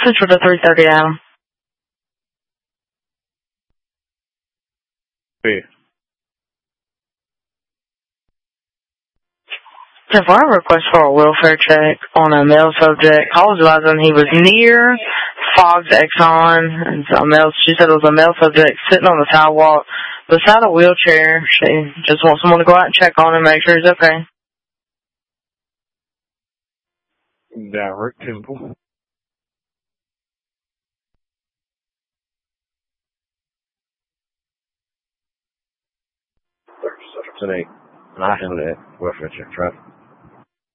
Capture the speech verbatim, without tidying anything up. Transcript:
Central to three thirty Adam. Hey. If I request for a welfare check on a male subject, calls advising he was near Fogg's Exxon, and a male, she said it was a male subject sitting on the sidewalk beside a wheelchair. She just wants someone to go out and check on him, make sure he's okay. Direct Temple. Today, and I handle that welfare check traffic.